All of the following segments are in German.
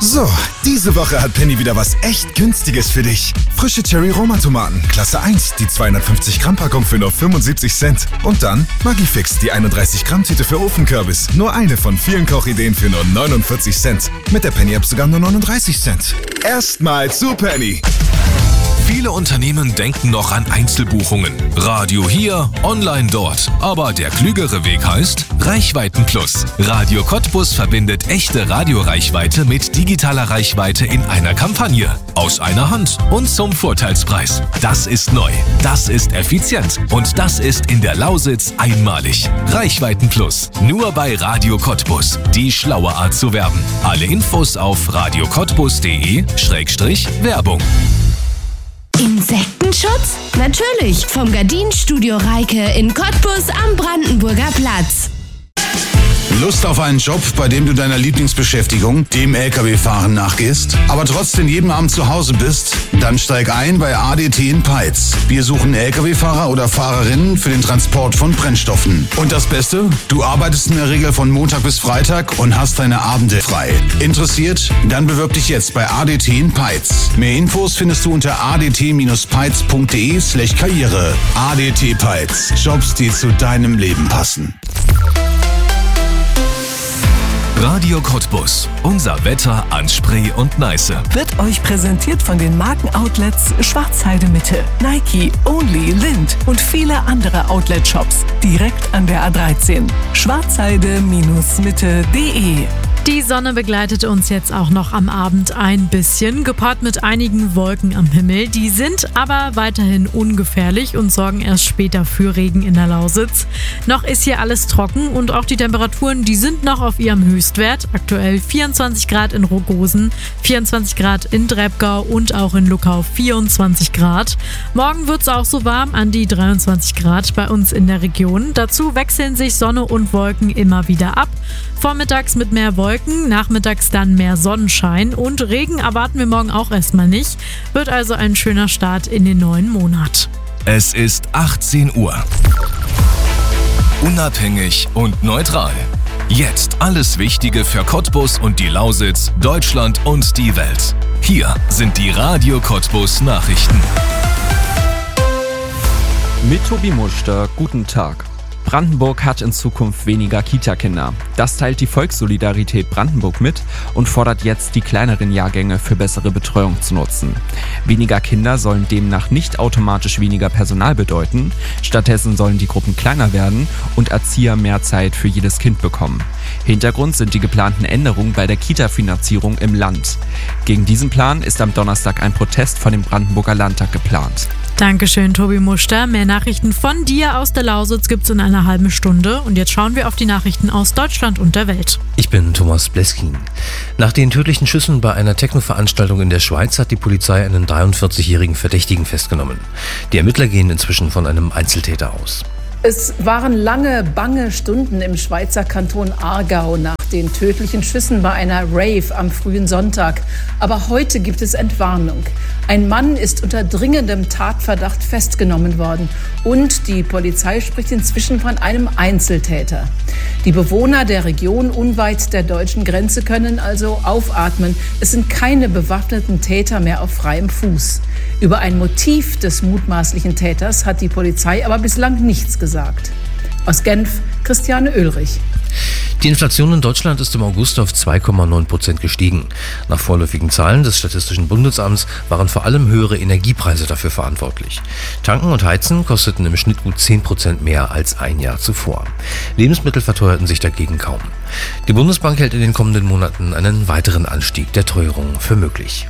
So, diese Woche hat Penny wieder was echt Günstiges für dich. Frische Cherry-Roma-Tomaten, Klasse 1, die 250 Gramm Packung für nur 75 Cent. Und dann Maggi-Fix, die 31 Gramm Tüte für Ofenkürbis. Nur eine von vielen Kochideen für nur 49 Cent. Mit der Penny-App sogar nur 39 Cent. Erstmal zu Penny. Viele Unternehmen denken noch an Einzelbuchungen. Radio hier, online dort. Aber der klügere Weg heißt Reichweiten Plus. Radio Cottbus verbindet echte Radioreichweite mit digitaler Reichweite in einer Kampagne. Aus einer Hand und zum Vorteilspreis. Das ist neu, das ist effizient und das ist in der Lausitz einmalig. Reichweiten Plus. Nur bei Radio Cottbus. Die schlaue Art zu werben. Alle Infos auf radiocottbus.de/Werbung. Insektenschutz? Natürlich, vom Gardinenstudio Reike in Cottbus am Brandenburger Platz. Lust auf einen Job, bei dem du deiner Lieblingsbeschäftigung, dem LKW-Fahren, nachgehst, aber trotzdem jeden Abend zu Hause bist? Dann steig ein bei ADT in Peitz. Wir suchen LKW-Fahrer oder Fahrerinnen für den Transport von Brennstoffen. Und das Beste? Du arbeitest in der Regel von Montag bis Freitag und hast deine Abende frei. Interessiert? Dann bewirb dich jetzt bei ADT in Peitz. Mehr Infos findest du unter adt-peitz.de/Karriere. ADT Peitz. Jobs, die zu deinem Leben passen. Radio Cottbus. Unser Wetter an Spree und Neiße. Wird euch präsentiert von den Markenoutlets Schwarzheide Mitte, Nike, Only, Lind und viele andere Outlet-Shops direkt an der A13. Schwarzheide-mitte.de. Die Sonne begleitet uns jetzt auch noch am Abend ein bisschen, gepaart mit einigen Wolken am Himmel. Die sind aber weiterhin ungefährlich und sorgen erst später für Regen in der Lausitz. Noch ist hier alles trocken und auch die Temperaturen, die sind noch auf ihrem Höchstwert. Aktuell 24 Grad in Rogosen, 24 Grad in Drebgau und auch in Luckau 24 Grad. Morgen wird es auch so warm, an die 23 Grad bei uns in der Region. Dazu wechseln sich Sonne und Wolken immer wieder ab. Vormittags mit mehr Wolken, nachmittags dann mehr Sonnenschein und Regen erwarten wir morgen auch erstmal nicht. Wird also ein schöner Start in den neuen Monat. Es ist 18 Uhr. Unabhängig und neutral. Jetzt alles Wichtige für Cottbus und die Lausitz, Deutschland und die Welt. Hier sind die Radio Cottbus Nachrichten. Mit Tobi Muster, guten Tag. Brandenburg hat in Zukunft weniger Kita-Kinder. Das teilt die Volkssolidarität Brandenburg mit und fordert jetzt, die kleineren Jahrgänge für bessere Betreuung zu nutzen. Weniger Kinder sollen demnach nicht automatisch weniger Personal bedeuten. Stattdessen sollen die Gruppen kleiner werden und Erzieher mehr Zeit für jedes Kind bekommen. Hintergrund sind die geplanten Änderungen bei der Kita-Finanzierung im Land. Gegen diesen Plan ist am Donnerstag ein Protest vor dem Brandenburger Landtag geplant. Dankeschön, Tobi Muster. Mehr Nachrichten von dir aus der Lausitz gibt's in einer halben Stunde. Und jetzt schauen wir auf die Nachrichten aus Deutschland und der Welt. Ich bin Thomas Bleskin. Nach den tödlichen Schüssen bei einer Techno-Veranstaltung in der Schweiz hat die Polizei einen 43-jährigen Verdächtigen festgenommen. Die Ermittler gehen inzwischen von einem Einzeltäter aus. Es waren lange, bange Stunden im Schweizer Kanton Aargau nach den tödlichen Schüssen bei einer Rave am frühen Sonntag. Aber heute gibt es Entwarnung. Ein Mann ist unter dringendem Tatverdacht festgenommen worden. Und die Polizei spricht inzwischen von einem Einzeltäter. Die Bewohner der Region unweit der deutschen Grenze können also aufatmen. Es sind keine bewaffneten Täter mehr auf freiem Fuß. Über ein Motiv des mutmaßlichen Täters hat die Polizei aber bislang nichts gesagt. Aus Genf, Christiane Oehlrich. Die Inflation in Deutschland ist im August auf 2,9% gestiegen. Nach vorläufigen Zahlen des Statistischen Bundesamts waren vor allem höhere Energiepreise dafür verantwortlich. Tanken und Heizen kosteten im Schnitt gut 10% mehr als ein Jahr zuvor. Lebensmittel verteuerten sich dagegen kaum. Die Bundesbank hält in den kommenden Monaten einen weiteren Anstieg der Teuerung für möglich.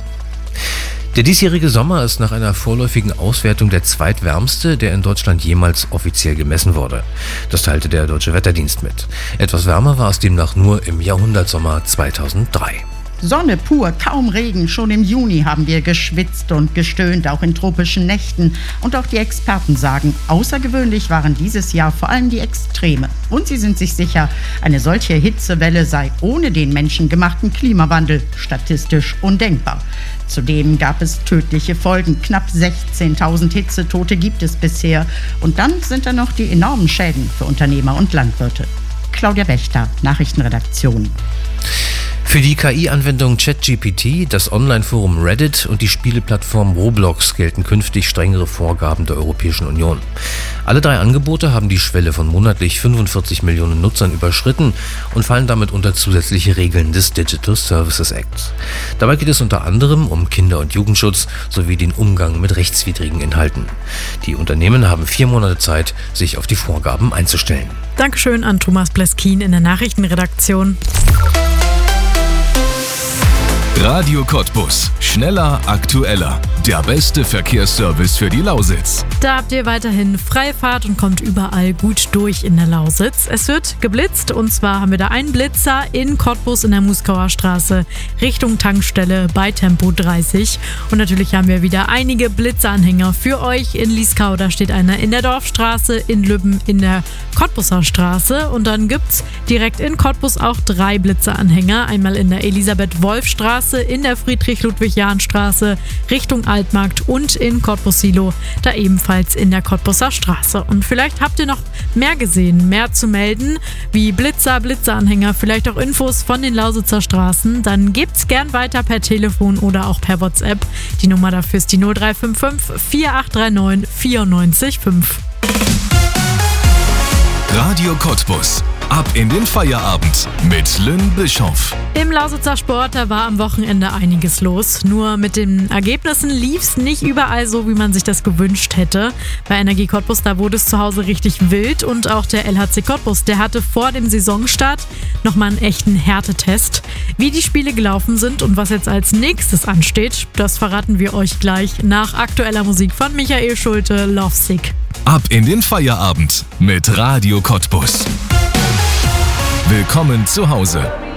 Der diesjährige Sommer ist nach einer vorläufigen Auswertung der zweitwärmste, der in Deutschland jemals offiziell gemessen wurde. Das teilte der Deutsche Wetterdienst mit. Etwas wärmer war es demnach nur im Jahrhundertsommer 2003. Sonne pur, kaum Regen. Schon im Juni haben wir geschwitzt und gestöhnt, auch in tropischen Nächten. Und auch die Experten sagen, außergewöhnlich waren dieses Jahr vor allem die Extreme. Und sie sind sich sicher, eine solche Hitzewelle sei ohne den menschengemachten Klimawandel statistisch undenkbar. Zudem gab es tödliche Folgen. Knapp 16.000 Hitzetote gibt es bisher. Und dann sind da noch die enormen Schäden für Unternehmer und Landwirte. Claudia Wächter, Nachrichtenredaktion. Für die KI-Anwendung ChatGPT, das Online-Forum Reddit und die Spieleplattform Roblox gelten künftig strengere Vorgaben der Europäischen Union. Alle 3 Angebote haben die Schwelle von monatlich 45 Millionen Nutzern überschritten und fallen damit unter zusätzliche Regeln des Digital Services Acts. Dabei geht es unter anderem um Kinder- und Jugendschutz sowie den Umgang mit rechtswidrigen Inhalten. Die Unternehmen haben 4 Monate Zeit, sich auf die Vorgaben einzustellen. Dankeschön an Thomas Bleskin in der Nachrichtenredaktion. Radio Cottbus. Schneller, aktueller. Der beste Verkehrsservice für die Lausitz. Da habt ihr weiterhin freie Fahrt und kommt überall gut durch in der Lausitz. Es wird geblitzt und zwar haben wir da einen Blitzer in Cottbus in der Muskauer Straße Richtung Tankstelle bei Tempo 30. Und natürlich haben wir wieder einige Blitzeranhänger für euch. In Lieskau, da steht einer in der Dorfstraße, in Lübben in der Cottbuser Straße. Und dann gibt's direkt in Cottbus auch 3 Blitzeranhänger. Einmal in der Elisabeth-Wolf-Straße, in der Friedrich-Ludwig-Jahn-Straße Richtung Altmarkt und in Cottbus-Silo, da ebenfalls in der Cottbuser Straße. Und vielleicht habt ihr noch mehr gesehen, mehr zu melden, wie Blitzer, Blitzeranhänger, vielleicht auch Infos von den Lausitzer Straßen, dann gebt's gern weiter per Telefon oder auch per WhatsApp. Die Nummer dafür ist die 0355 4839 94 5. Radio Cottbus. Ab in den Feierabend mit Lynn Bischoff. Im Lausitzer Sport, da war am Wochenende einiges los. Nur mit den Ergebnissen lief's nicht überall so, wie man sich das gewünscht hätte. Bei Energie Cottbus, da wurde es zu Hause richtig wild. Und auch der LHC Cottbus, der hatte vor dem Saisonstart nochmal einen echten Härtetest. Wie die Spiele gelaufen sind und was jetzt als nächstes ansteht, das verraten wir euch gleich nach aktueller Musik von Michael Schulte, Lovesick. Ab in den Feierabend mit Radio Cottbus. Willkommen zu Hause.